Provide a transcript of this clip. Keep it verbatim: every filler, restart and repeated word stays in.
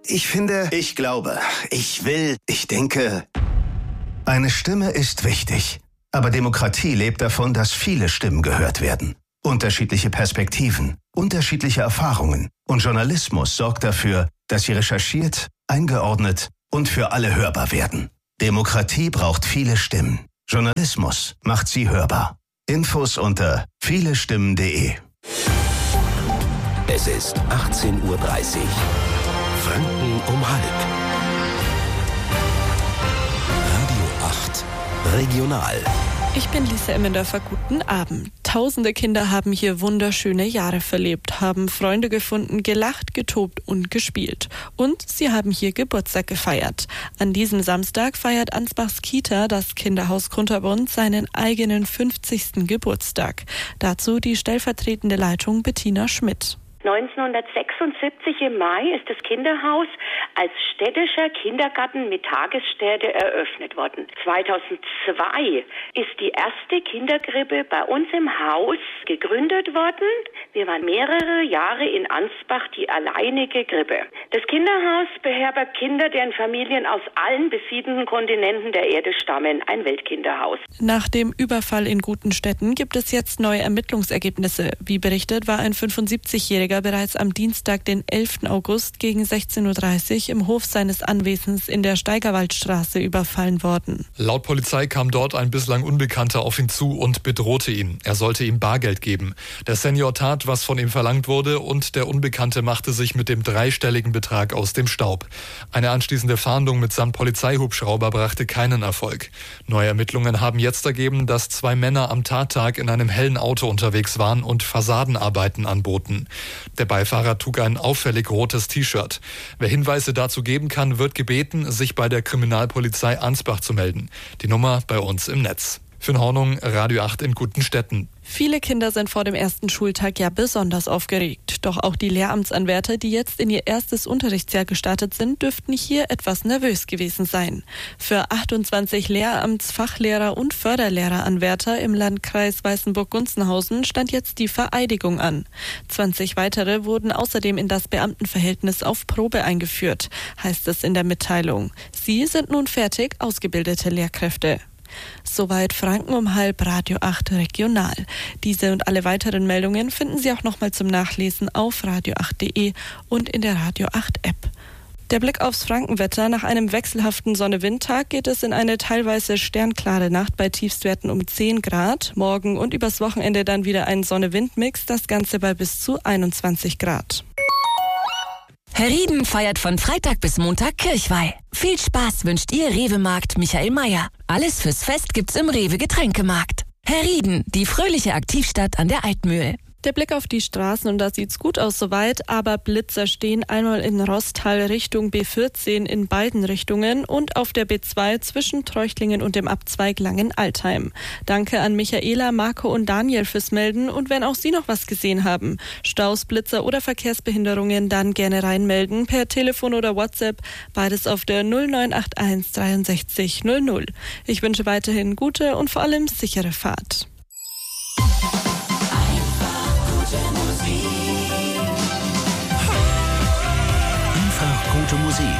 Ich finde, ich glaube, ich will, ich denke. Eine Stimme ist wichtig. Aber Demokratie lebt davon, dass viele Stimmen gehört werden. Unterschiedliche Perspektiven, unterschiedliche Erfahrungen. Und Journalismus sorgt dafür, dass sie recherchiert, eingeordnet und für alle hörbar werden. Demokratie braucht viele Stimmen. Journalismus macht sie hörbar. Infos unter vielestimmen punkt de. Es ist achtzehn Uhr dreißig. Franken um halb. Radio acht Regional. Ich bin Lisa Emmendorfer, guten Abend. Tausende Kinder haben hier wunderschöne Jahre verlebt, haben Freunde gefunden, gelacht, getobt und gespielt. Und sie haben hier Geburtstag gefeiert. An diesem Samstag feiert Ansbachs Kita, das Kinderhaus Kunterbund, seinen eigenen fünfzigsten Geburtstag. Dazu die stellvertretende Leitung Bettina Schmidt. neunzehnhundertsechsundsiebzig im Mai ist das Kinderhaus als städtischer Kindergarten mit Tagesstätte eröffnet worden. zweitausendzwei ist die erste Kinderkrippe bei uns im Haus gegründet worden. Wir waren mehrere Jahre in Ansbach die alleinige Krippe. Das Kinderhaus beherbergt Kinder, deren Familien aus allen besiedelten Kontinenten der Erde stammen. Ein Weltkinderhaus. Nach dem Überfall in Gutenstetten gibt es jetzt neue Ermittlungsergebnisse. Wie berichtet, war ein fünfundsiebzigjähriger bereits am Dienstag, den elften August gegen sechzehn Uhr dreißig im Hof seines Anwesens in der Steigerwaldstraße überfallen worden. Laut Polizei kam dort ein bislang Unbekannter auf ihn zu und bedrohte ihn. Er sollte ihm Bargeld geben. Der Senior tat, was von ihm verlangt wurde, und der Unbekannte machte sich mit dem dreistelligen Betrag aus dem Staub. Eine anschließende Fahndung mitsamt Polizeihubschrauber brachte keinen Erfolg. Neue Ermittlungen haben jetzt ergeben, dass zwei Männer am Tattag in einem hellen Auto unterwegs waren und Fassadenarbeiten anboten. Der Beifahrer trug ein auffällig rotes T-Shirt. Wer Hinweise dazu geben kann, wird gebeten, sich bei der Kriminalpolizei Ansbach zu melden. Die Nummer bei uns im Netz. Finn Hornung, Radio acht in Gutenstetten. Viele Kinder sind vor dem ersten Schultag ja besonders aufgeregt. Doch auch die Lehramtsanwärter, die jetzt in ihr erstes Unterrichtsjahr gestartet sind, dürften hier etwas nervös gewesen sein. Für achtundzwanzig Lehramtsfachlehrer und Förderlehreranwärter im Landkreis Weißenburg-Gunzenhausen stand jetzt die Vereidigung an. zwanzig weitere wurden außerdem in das Beamtenverhältnis auf Probe eingeführt, heißt es in der Mitteilung. Sie sind nun fertig ausgebildete Lehrkräfte. Soweit Franken um halb, Radio acht Regional. Diese und alle weiteren Meldungen finden Sie auch nochmal zum Nachlesen auf radio acht punkt de und in der Radio acht App. Der Blick aufs Frankenwetter. Nach einem wechselhaften Sonne-Wind-Tag geht es in eine teilweise sternklare Nacht bei Tiefstwerten um zehn Grad. Morgen und übers Wochenende dann wieder ein Sonne-Wind-Mix, das Ganze bei bis zu einundzwanzig Grad. Herrieden feiert von Freitag bis Montag Kirchweih. Viel Spaß wünscht Ihr Rewe-Markt Michael Mayer. Alles fürs Fest gibt's im Rewe-Getränkemarkt. Herrieden, die fröhliche Aktivstadt an der Altmühl. Der Blick auf die Straßen, und da sieht's gut aus soweit, aber Blitzer stehen einmal in Rostal Richtung B vierzehn in beiden Richtungen und auf der B zwei zwischen Treuchtlingen und dem Abzweig Langen-Altheim. Danke an Michaela, Marco und Daniel fürs Melden, und wenn auch Sie noch was gesehen haben, Staus, Blitzer oder Verkehrsbehinderungen, dann gerne reinmelden per Telefon oder WhatsApp, beides auf der null neun acht eins dreiundsechzig null null. Ich wünsche weiterhin gute und vor allem sichere Fahrt. Einfach gute Musik.